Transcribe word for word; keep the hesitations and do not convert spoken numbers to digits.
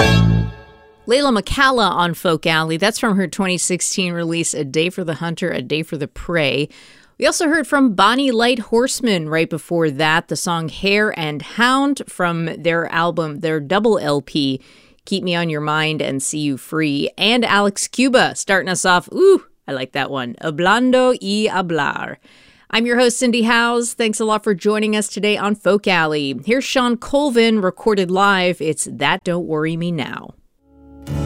Layla McCalla on Folk Alley. That's from her twenty sixteen release, A Day for the Hunter, A Day for the Prey. We also heard from Bonnie Light Horseman right before that, the song Hare and Hound from their album, their double L P, Keep Me on Your Mind and See You Free. And Alex Cuba starting us off. Ooh, I like that one. Hablando y Hablar. I'm your host, Cindy Howes. Thanks a lot for joining us today on Folk Alley. Here's Shawn Colvin recorded live. It's That Don't Worry Me Now.